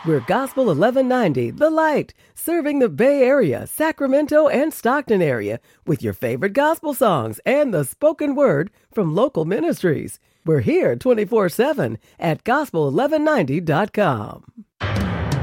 We're Gospel 1190, The Light, serving the Bay Area, Sacramento, and Stockton area with your favorite gospel songs and the spoken word from local ministries. We're here 24/7 at gospel1190.com.